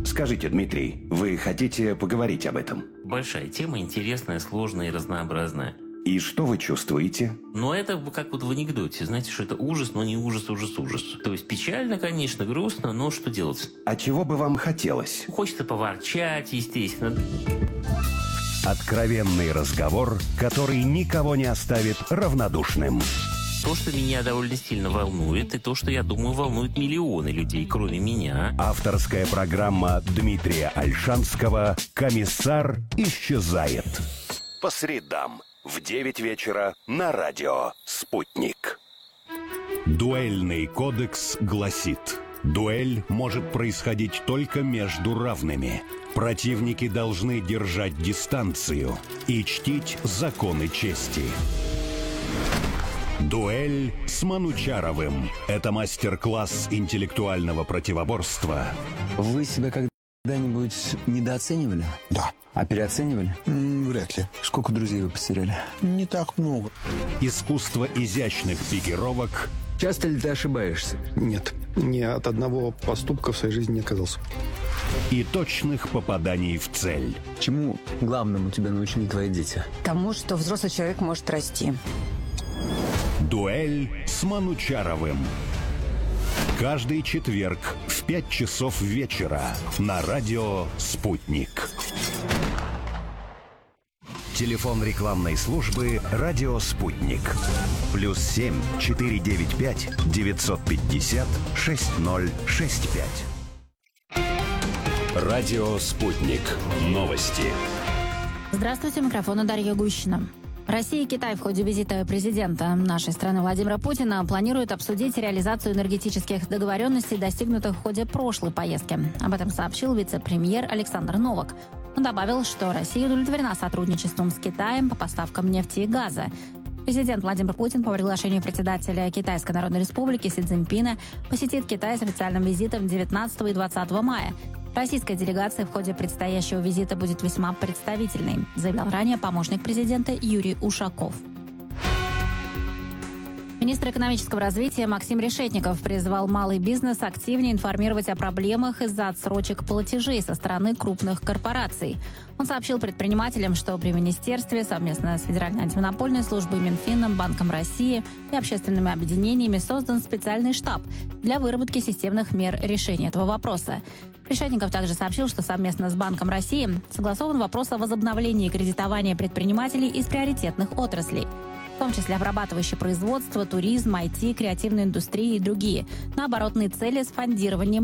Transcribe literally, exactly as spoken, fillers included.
Скажите, Дмитрий, вы хотите поговорить об этом? Большая тема, интересная, сложная и разнообразная. И что вы чувствуете? Но это как вот в анекдоте. Знаете, что это ужас, но не ужас, ужас, ужас. То есть печально, конечно, грустно, но что делать? А чего бы вам хотелось? Хочется поворчать, естественно. Откровенный разговор, который никого не оставит равнодушным. То, что меня довольно сильно волнует, и то, что, я думаю, волнует миллионы людей, кроме меня. Авторская программа Дмитрия Ольшанского «Комиссар исчезает». По средам в девять вечера на радио «Спутник». Дуэльный кодекс гласит: дуэль может происходить только между равными. Противники должны держать дистанцию и чтить законы чести. Дуэль с Манучаровым. Это мастер-класс интеллектуального противоборства. Вы себя когда-нибудь недооценивали? Да. А переоценивали? М, вряд ли. Сколько друзей вы потеряли? Не так много. Искусство изящных пикировок. Часто ли ты ошибаешься? Нет. Ни от одного поступка в своей жизни не отказался. И точных попаданий в цель. Чему главному тебя научили твои дети? Тому, что взрослый человек может расти. Дуэль с Манучаровым. Каждый четверг в пять часов вечера на радио «Спутник». Телефон рекламной службы «Радио Спутник». Плюс семь четыре девять пять девятьсот пятьдесят шесть ноль шесть пять. Радио «Спутник». Новости. Здравствуйте, микрофон Дарья Гущина. Россия и Китай в ходе визита президента нашей страны Владимира Путина планируют обсудить реализацию энергетических договоренностей, достигнутых в ходе прошлой поездки. Об этом сообщил вице-премьер Александр Новак. Он добавил, что Россия удовлетворена сотрудничеством с Китаем по поставкам нефти и газа. Президент Владимир Путин по приглашению председателя Китайской Народной Республики Си Цзиньпина посетит Китай с официальным визитом девятнадцатого и двадцатого мая. Российская делегация в ходе предстоящего визита будет весьма представительной, заявил ранее помощник президента Юрий Ушаков. Министр экономического развития Максим Решетников призвал малый бизнес активнее информировать о проблемах из-за отсрочек платежей со стороны крупных корпораций. Он сообщил предпринимателям, что при министерстве совместно с Федеральной антимонопольной службой, Минфином, Банком России и общественными объединениями создан специальный штаб для выработки системных мер решения этого вопроса. Решетников также сообщил, что совместно с Банком России согласован вопрос о возобновлении кредитования предпринимателей из приоритетных отраслей, в том числе обрабатывающее производство, туризм, ай ти, креативная индустрия и другие, на оборотные цели с фондированием